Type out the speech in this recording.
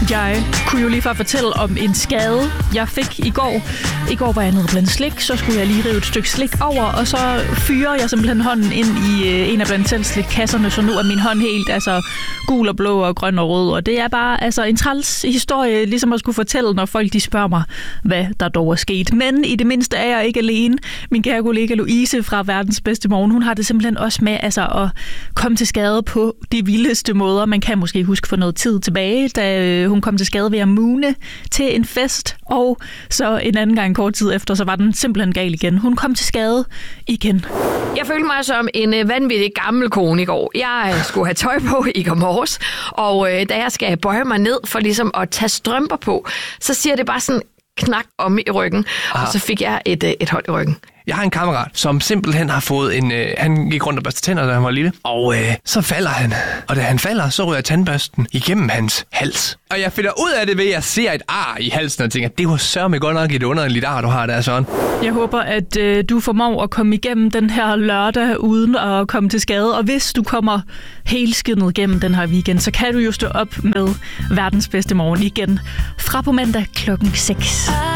Jeg kunne jo lige før fortælle om en skade, jeg fik i går. I går var jeg nede og blande slik, så skulle jeg lige rive et stykke slik over, og så fyrer jeg simpelthen hånden ind i en af blandt selv slikkasserne, så nu er min hånd helt gul og blå og grøn og rød. Og det er bare en træls historie, ligesom at skulle fortælle, når folk de spørger mig, hvad der dog er sket. Men i det mindste er jeg ikke alene. Min kære kollega Louise fra Verdens Bedste Morgen, hun har det simpelthen også med at komme til skade på de vildeste måder. Man kan måske huske for noget tid tilbage, da hun kom til skade ved at mune til en fest, og så en anden gang kort tid efter, så var den simpelthen gal igen. Hun kom til skade igen. Jeg følte mig som en vanvittig gammel kone i går. Jeg skulle have tøj på i går morges, og da jeg skal bøje mig ned for ligesom at tage strømper på, så siger det bare sådan knak om i ryggen, og så fik jeg et hold i ryggen. Jeg har en kammerat, som simpelthen har fået han gik rundt og børste tænder, da han var lille. Og så falder han. Og da han falder, så ryger tandbørsten igennem hans hals. Og jeg finder ud af det ved, at jeg ser et ar i halsen og tænker, det var sørme godt nok et underligt ar, du har der, Søren. Jeg håber, at du formår at komme igennem den her lørdag uden at komme til skade. Og hvis du kommer helskindet gennem den her weekend, så kan du jo stå op med Verdens Bedste Morgen igen fra på mandag 6:00.